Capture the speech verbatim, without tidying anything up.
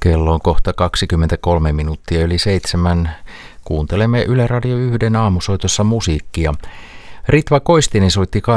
Kello on kohta kaksikymmentäkolme minuuttia yli seitsemän. Kuuntelemme Yle Radio yhden aamusoitossa musiikkia. Ritva Koistinen soitti